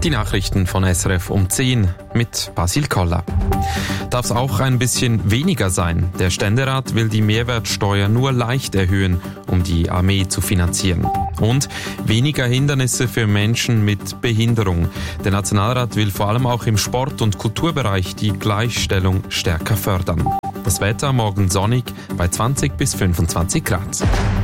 Die Nachrichten von SRF um 10 mit Basil Koller. Darf es auch ein bisschen weniger sein? Der Ständerat will die Mehrwertsteuer nur leicht erhöhen, um die Armee zu finanzieren. Und weniger Hindernisse für Menschen mit Behinderung. Der Nationalrat will vor allem auch im Sport- und Kulturbereich die Gleichstellung stärker fördern. Das Wetter morgen sonnig bei 20 bis 25 Grad.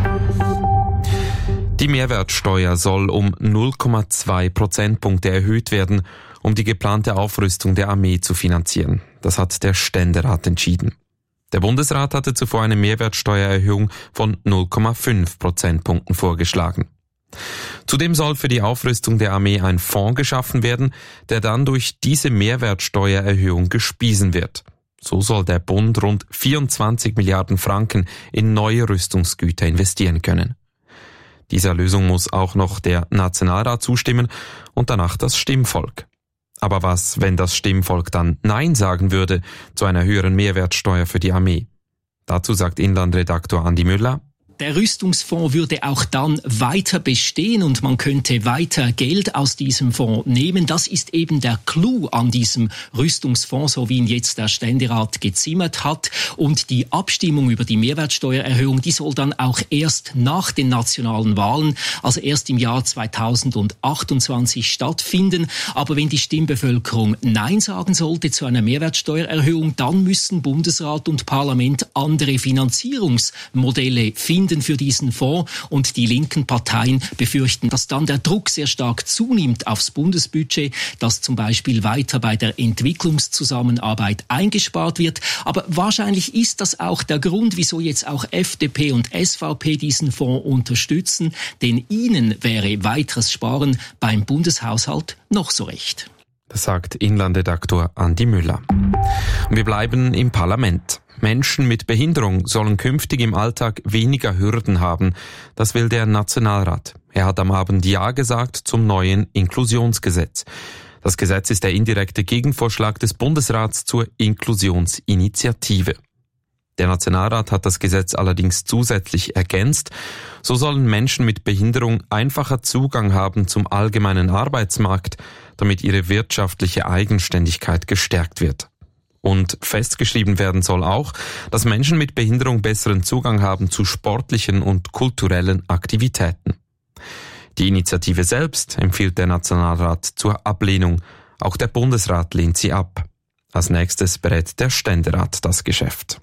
Die Mehrwertsteuer soll um 0,2 Prozentpunkte erhöht werden, um die geplante Aufrüstung der Armee zu finanzieren. Das hat der Ständerat entschieden. Der Bundesrat hatte zuvor eine Mehrwertsteuererhöhung von 0,5 Prozentpunkten vorgeschlagen. Zudem soll für die Aufrüstung der Armee ein Fonds geschaffen werden, der dann durch diese Mehrwertsteuererhöhung gespiesen wird. So soll der Bund rund 24 Milliarden Franken in neue Rüstungsgüter investieren können. Dieser Lösung muss auch noch der Nationalrat zustimmen und danach das Stimmvolk. Aber was, wenn das Stimmvolk dann Nein sagen würde zu einer höheren Mehrwertsteuer für die Armee? Dazu sagt Inlandredaktor Andi Müller: Der Rüstungsfonds würde auch dann weiter bestehen und man könnte weiter Geld aus diesem Fonds nehmen. Das ist eben der Clou an diesem Rüstungsfonds, so wie ihn jetzt der Ständerat gezimmert hat. Und die Abstimmung über die Mehrwertsteuererhöhung, die soll dann auch erst nach den nationalen Wahlen, also erst im Jahr 2028 stattfinden. Aber wenn die Stimmbevölkerung Nein sagen sollte zu einer Mehrwertsteuererhöhung, dann müssen Bundesrat und Parlament andere Finanzierungsmodelle finden für diesen Fonds, und die linken Parteien befürchten, dass dann der Druck sehr stark zunimmt aufs Bundesbudget, dass zum Beispiel weiter bei der Entwicklungszusammenarbeit eingespart wird. Aber wahrscheinlich ist das auch der Grund, wieso jetzt auch FDP und SVP diesen Fonds unterstützen, denn ihnen wäre weiteres Sparen beim Bundeshaushalt noch so recht. Das sagt Inlandredaktor Andi Müller. Und wir bleiben im Parlament. Menschen mit Behinderung sollen künftig im Alltag weniger Hürden haben. Das will der Nationalrat. Er hat am Abend Ja gesagt zum neuen Inklusionsgesetz. Das Gesetz ist der indirekte Gegenvorschlag des Bundesrats zur Inklusionsinitiative. Der Nationalrat hat das Gesetz allerdings zusätzlich ergänzt. So sollen Menschen mit Behinderung einfacher Zugang haben zum allgemeinen Arbeitsmarkt, damit ihre wirtschaftliche Eigenständigkeit gestärkt wird. Und festgeschrieben werden soll auch, dass Menschen mit Behinderung besseren Zugang haben zu sportlichen und kulturellen Aktivitäten. Die Initiative selbst empfiehlt der Nationalrat zur Ablehnung. Auch der Bundesrat lehnt sie ab. Als nächstes berät der Ständerat das Geschäft.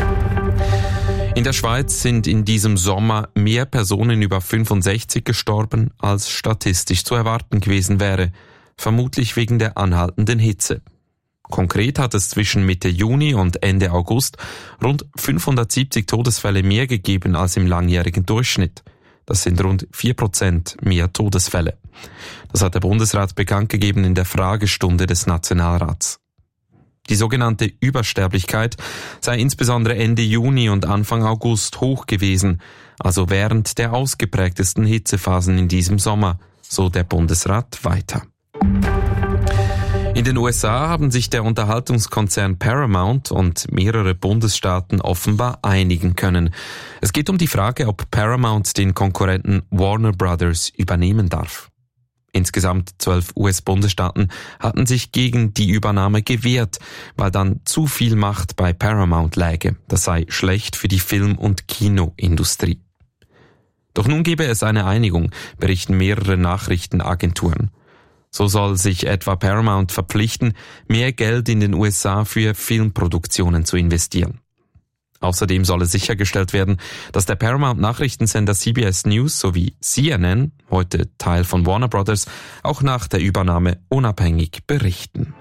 In der Schweiz sind in diesem Sommer mehr Personen über 65 gestorben, als statistisch zu erwarten gewesen wäre, vermutlich wegen der anhaltenden Hitze. Konkret hat es zwischen Mitte Juni und Ende August rund 570 Todesfälle mehr gegeben als im langjährigen Durchschnitt. Das sind rund 4% mehr Todesfälle. Das hat der Bundesrat bekannt gegeben in der Fragestunde des Nationalrats. Die sogenannte Übersterblichkeit sei insbesondere Ende Juni und Anfang August hoch gewesen, also während der ausgeprägtesten Hitzephasen in diesem Sommer, so der Bundesrat weiter. In den USA haben sich der Unterhaltungskonzern Paramount und mehrere Bundesstaaten offenbar einigen können. Es geht um die Frage, ob Paramount den Konkurrenten Warner Brothers übernehmen darf. Insgesamt 12 US-Bundesstaaten hatten sich gegen die Übernahme gewehrt, weil dann zu viel Macht bei Paramount läge. Das sei schlecht für die Film- und Kinoindustrie. Doch nun gebe es eine Einigung, berichten mehrere Nachrichtenagenturen. So soll sich etwa Paramount verpflichten, mehr Geld in den USA für Filmproduktionen zu investieren. Außerdem solle sichergestellt werden, dass der Paramount-Nachrichtensender CBS News sowie CNN, heute Teil von Warner Brothers, auch nach der Übernahme unabhängig berichten.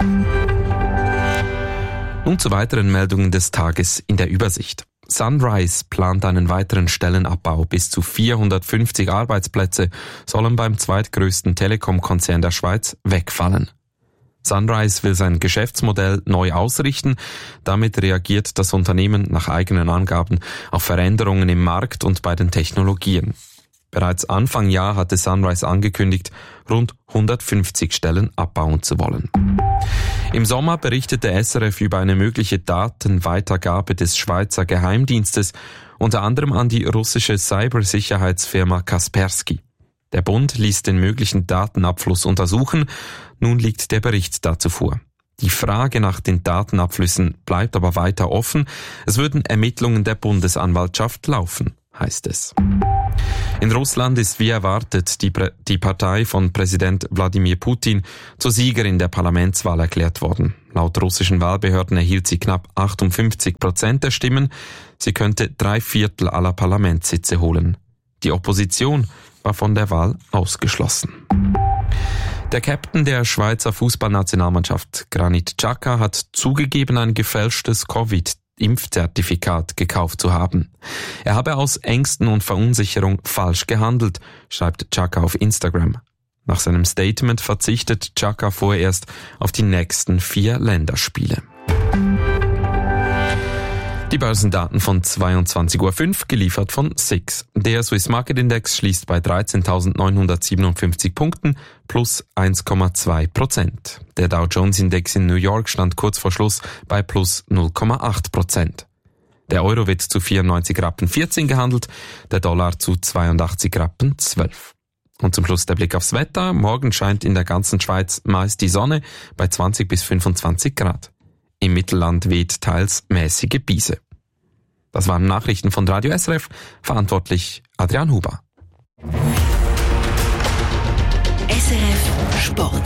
Nun zu weiteren Meldungen des Tages in der Übersicht. Sunrise plant einen weiteren Stellenabbau. Bis zu 450 Arbeitsplätze sollen beim zweitgrößten Telekom-Konzern der Schweiz wegfallen. Sunrise will sein Geschäftsmodell neu ausrichten. Damit reagiert das Unternehmen nach eigenen Angaben auf Veränderungen im Markt und bei den Technologien. Bereits Anfang Jahr hatte Sunrise angekündigt, rund 150 Stellen abbauen zu wollen. Im Sommer berichtete SRF über eine mögliche Datenweitergabe des Schweizer Geheimdienstes, unter anderem an die russische Cybersicherheitsfirma Kaspersky. Der Bund ließ den möglichen Datenabfluss untersuchen. Nun liegt der Bericht dazu vor. Die Frage nach den Datenabflüssen bleibt aber weiter offen. Es würden Ermittlungen der Bundesanwaltschaft laufen, heißt es. In Russland ist wie erwartet die Partei von Präsident Wladimir Putin zur Siegerin der Parlamentswahl erklärt worden. Laut russischen Wahlbehörden erhielt sie knapp 58% der Stimmen. Sie könnte 3/4 aller Parlamentssitze holen. Die Opposition war von der Wahl ausgeschlossen. Der Captain der Schweizer Fußballnationalmannschaft, Granit Xhaka, hat zugegeben, ein gefälschtes Covid-Impfzertifikat gekauft zu haben. Er habe aus Ängsten und Verunsicherung falsch gehandelt, schreibt Xhaka auf Instagram. Nach seinem Statement verzichtet Xhaka vorerst auf die nächsten 4 Länderspiele. Die Börsendaten von 22.05 Uhr, geliefert von SIX. Der Swiss Market Index schließt bei 13.957 Punkten, plus 1,2%. Der Dow Jones Index in New York stand kurz vor Schluss bei plus 0,8%. Der Euro wird zu 94,14 gehandelt, der Dollar zu 82,12. Und zum Schluss der Blick aufs Wetter. Morgen scheint in der ganzen Schweiz meist die Sonne bei 20 bis 25 Grad. Im Mittelland weht teils mäßige Biese. Das waren Nachrichten von Radio SRF, verantwortlich Adrian Huber. SRF Sport.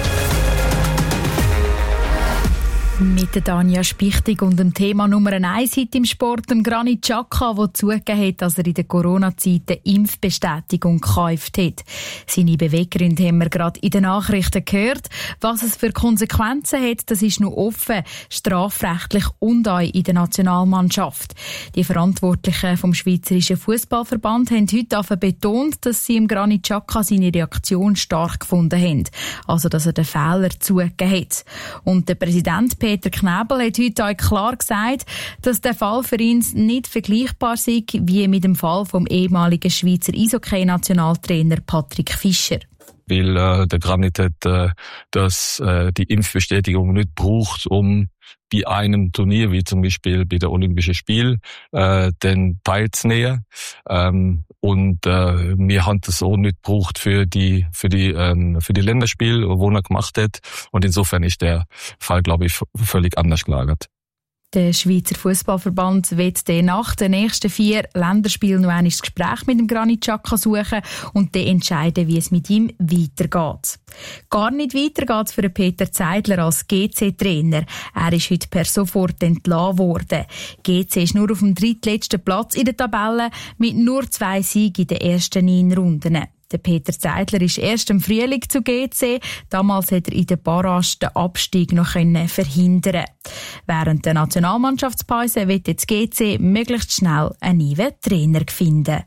Mit der Tanja Spichtig und dem Thema Nummer 1 heute im Sport, dem Granit Xhaka, der zugegeben hat, dass er in der Corona-Zeit eine Impfbestätigung gekauft hat. Seine Beweggründe haben wir gerade in den Nachrichten gehört. Was es für Konsequenzen hat, das ist noch offen, strafrechtlich und auch in der Nationalmannschaft. Die Verantwortlichen vom Schweizerischen Fußballverband haben heute betont, dass sie im Granit Xhaka seine Reaktion stark gefunden haben. Also, dass er den Fehler zugegeben hat. Und der Präsident Peter Knebel hat heute auch klar gesagt, dass der Fall für ihn nicht vergleichbar sei wie mit dem Fall vom ehemaligen Schweizer Eishockey-Nationaltrainer Patrick Fischer. Weil der Granit hat die Impfbestätigung nicht braucht, um bei einem Turnier, wie zum Beispiel bei den Olympischen Spielen, dann teilzunehmen. Und wir haben das auch nicht gebraucht für die Länderspiele, die er gemacht hat. Und insofern ist der Fall, glaube ich, völlig anders gelagert. Der Schweizer Fußballverband wird nach den nächsten 4 Länderspielen noch einmal das Gespräch mit dem Granit Xhaka suchen und dann entscheiden, wie es mit ihm weitergeht. Gar nicht weiter geht es für Peter Zeidler als GC-Trainer. Er ist heute per sofort entlassen worden. GC ist nur auf dem drittletzten Platz in der Tabelle mit nur 2 Siegen in den ersten 9 Runden. Der Peter Zeidler ist erst im Frühling zu GC. Damals hat er in der Barrage den Abstieg noch verhindern. Während der Nationalmannschaftspause wird jetzt GC möglichst schnell einen neuen Trainer finden.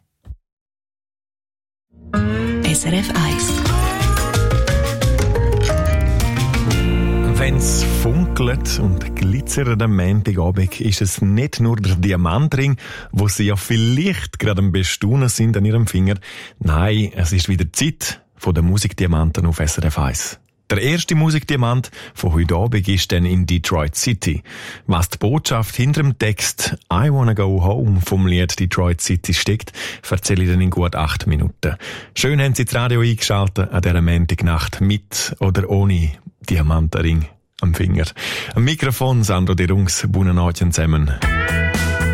SRF 1. Wenn es funkelt und glitzert am Montagabend, ist es nicht nur der Diamantring, wo Sie ja vielleicht gerade am Bestaunen sind an Ihrem Finger. Nein, es ist wieder Zeit von den Musikdiamanten auf SRF 1. Der erste Musikdiamant von heute Abend ist dann in Detroit City. Was die Botschaft hinter dem Text «I Wanna Go Home» vom Lied Detroit City steckt, erzähle ich dann in gut 8 Minuten. Schön haben Sie das Radio eingeschaltet an dieser Montagnacht mit oder ohne Diamantenring am Finger. Am Mikrofon Sandro De Rungs, buona notte zusammen.